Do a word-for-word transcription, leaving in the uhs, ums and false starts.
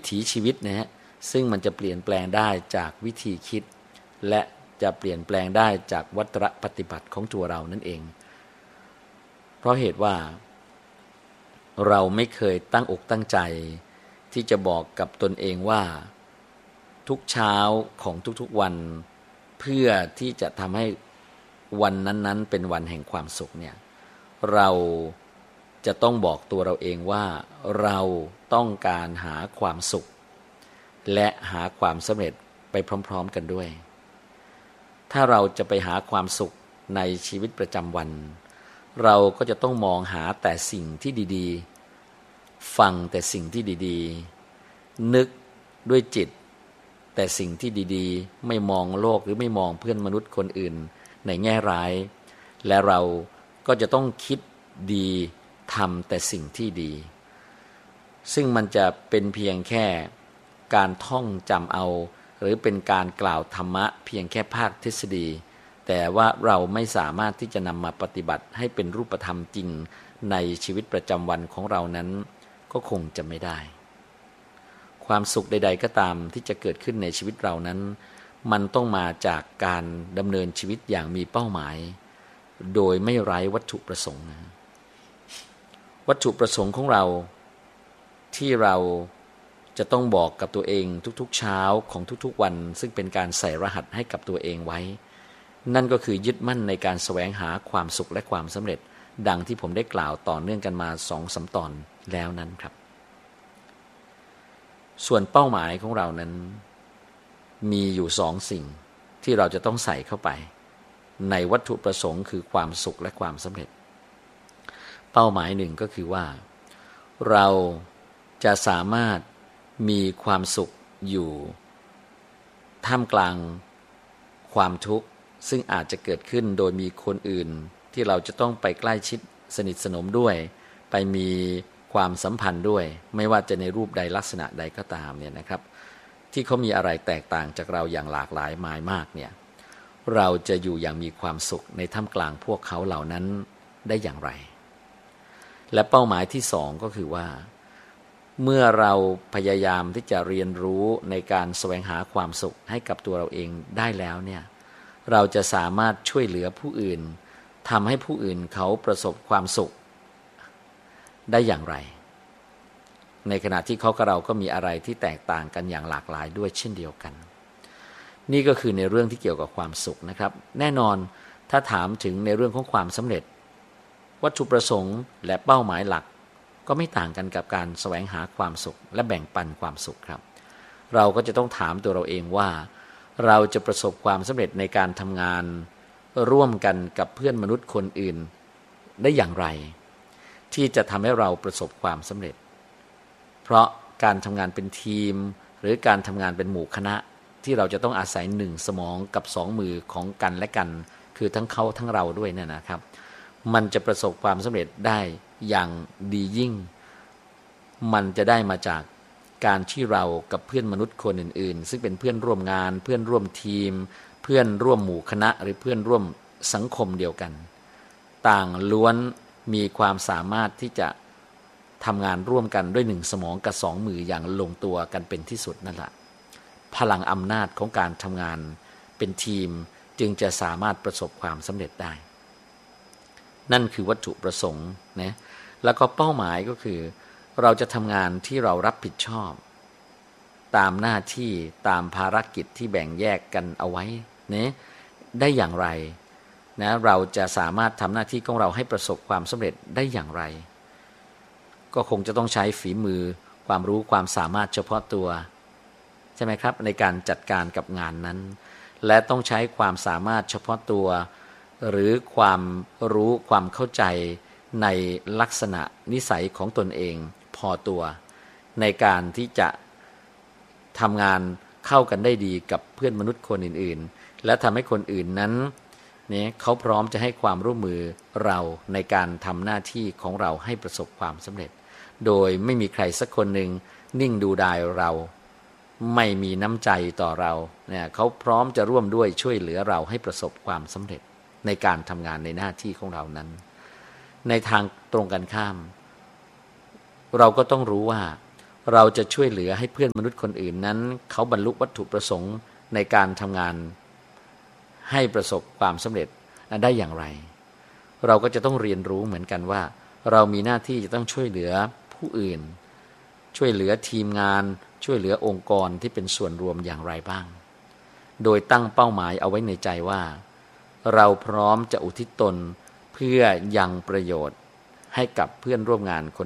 ถีชีวิตนะฮะซึ่งมันจะเปลี่ยนแปลงได้จากวิธีคิดและจะเปลี่ยนแปลงได้จากวัตรปฏิบัติของตัวเรานั่นเองเพราะเหตุว่าเราไม่เคยตั้งอกตั้งใจที่จะบอกกับตนเองว่าทุกเช้าของทุกๆวันเพื่อที่จะทำให้วันนั้นๆเป็นวันแห่งความสุขเนี่ยเราจะต้องบอกตัวเราเองว่าเราต้องการหาความสุขและหาความสำเร็จไปพร้อมๆกันด้วยถ้าเราจะไปหาความสุขในชีวิตประจำวันเราก็จะต้องมองหาแต่สิ่งที่ดีๆฟังแต่สิ่งที่ดีๆนึกด้วยจิตแต่สิ่งที่ดีๆไม่มองโลกหรือไม่มองเพื่อนมนุษย์คนอื่นในแง่ร้ายและเราก็จะต้องคิดดีทำแต่สิ่งที่ดีซึ่งมันจะเป็นเพียงแค่การท่องจำเอาหรือเป็นการกล่าวธรรมะเพียงแค่ภาคทฤษฎีแต่ว่าเราไม่สามารถที่จะนำมาปฏิบัติให้เป็นรูปธรรมจริงในชีวิตประจำวันของเรานั้นก็คงจะไม่ได้ความสุขใดๆก็ตามที่จะเกิดขึ้นในชีวิตเรานั้นมันต้องมาจากการดำเนินชีวิตอย่างมีเป้าหมายโดยไม่ไร้วัตถุประสงค์นะวัตถุประสงค์ของเราที่เราจะต้องบอกกับตัวเองทุกๆเช้าของทุกๆวันซึ่งเป็นการใส่รหัสให้กับตัวเองไว้นั่นก็คือยึดมั่นในการแสวงหาความสุขและความสำเร็จดังที่ผมได้กล่าวต่อเนื่องกันมา สองสาม ตอนแล้วนั้นครับส่วนเป้าหมายของเรานั้นมีอยู่สองสิ่งที่เราจะต้องใส่เข้าไปในวัตถุประสงค์คือความสุขและความสำเร็จเป้าหมายหนึ่งก็คือว่าเราจะสามารถมีความสุขอยู่ท่ามกลางความทุกข์ซึ่งอาจจะเกิดขึ้นโดยมีคนอื่นที่เราจะต้องไปใกล้ชิดสนิทสนมด้วยไปมีความสัมพันธ์ด้วยไม่ว่าจะในรูปใดลักษณะใดก็ตามเนี่ยนะครับที่เขามีอะไรแตกต่างจากเราอย่างหลากหลายมายมากเนี่ยเราจะอยู่อย่างมีความสุขในท่ามกลางพวกเขาเหล่านั้นได้อย่างไรและเป้าหมายที่สองก็คือว่าเมื่อเราพยายามที่จะเรียนรู้ในการแสวงหาความสุขให้กับตัวเราเองได้แล้วเนี่ยเราจะสามารถช่วยเหลือผู้อื่นทำให้ผู้อื่นเขาประสบความสุขได้อย่างไรในขณะที่เขากับเราก็มีอะไรที่แตกต่างกันอย่างหลากหลายด้วยเช่นเดียวกันนี่ก็คือในเรื่องที่เกี่ยวกับความสุขนะครับแน่นอนถ้าถามถึงในเรื่องของความสำเร็จวัตถุประสงค์และเป้าหมายหลักก็ไม่ต่างกันกับการแสวงหาความสุขและแบ่งปันความสุขครับเราก็จะต้องถามตัวเราเองว่าเราจะประสบความสำเร็จในการทำงานร่วมกันกับเพื่อนมนุษย์คนอื่นได้อย่างไรที่จะทำให้เราประสบความสำเร็จเพราะการทำงานเป็นทีมหรือการทำงานเป็นหมู่คณะที่เราจะต้องอาศัยหนึ่งสมองกับสองมือของกันและกันคือทั้งเขาทั้งเราด้วยเนี่ยนะครับมันจะประสบความสำเร็จได้อย่างดียิ่งมันจะได้มาจากการที่เรากับเพื่อนมนุษย์คนอื่นๆซึ่งเป็นเพื่อนร่วมงานเพื่อนร่วมทีมเพื่อนร่วมหมู่คณะหรือเพื่อนร่วมสังคมเดียวกันต่างล้วนมีความสามารถที่จะทำงานร่วมกันด้วยหนึ่งสมองกับสองมืออย่างลงตัวกันเป็นที่สุดนั่นแหละพลังอำนาจของการทำงานเป็นทีมจึงจะสามารถประสบความสำเร็จได้นั่นคือวัตถุประสงค์นะแล้วก็เป้าหมายก็คือเราจะทำงานที่เรารับผิดชอบตามหน้าที่ตามภารกิจที่แบ่งแยกกันเอาไว้นะได้อย่างไรนะเราจะสามารถทำหน้าที่ของเราให้ประสบความสำเร็จได้อย่างไรก็คงจะต้องใช้ฝีมือความรู้ความสามารถเฉพาะตัวใช่ไหมครับในการจัดการกับงานนั้นและต้องใช้ความสามารถเฉพาะตัวหรือความรู้ความเข้าใจในลักษณะนิสัยของตนเองพอตัวในการที่จะทำงานเข้ากันได้ดีกับเพื่อนมนุษย์คนอื่นๆและทำให้คนอื่นนั้นเนี่ยเขาพร้อมจะให้ความร่วมมือเราในการทำหน้าที่ของเราให้ประสบความสำเร็จโดยไม่มีใครสักคนหนึ่งนิ่งดูดายเราไม่มีน้ำใจต่อเราเนี่ยเขาพร้อมจะร่วมด้วยช่วยเหลือเราให้ประสบความสำเร็จในการทำงานในหน้าที่ของเรานั้นในทางตรงกันข้ามเราก็ต้องรู้ว่าเราจะช่วยเหลือให้เพื่อนมนุษย์คนอื่นนั้นเขาบรรลุวัตถุประสงค์ในการทำงานให้ประสบความสำเร็จได้อย่างไรเราก็จะต้องเรียนรู้เหมือนกันว่าเรามีหน้าที่จะต้องช่วยเหลือผู้อื่นช่วยเหลือทีมงานช่วยเหลือองค์กรที่เป็นส่วนรวมอย่างไรบ้างโดยตั้งเป้าหมายเอาไว้ในใจว่าเราพร้อมจะอุทิศตนเพื่อยังประโยชน์ให้กับเพื่อนร่วมงานคน